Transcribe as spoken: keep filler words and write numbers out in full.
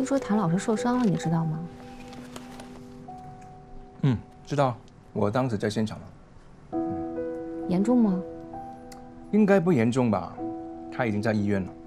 听说谭老师受伤了，你知道吗？ 嗯，知道，我当时在现场了。 嗯，严重吗？ 应该不严重吧，他已经在医院了。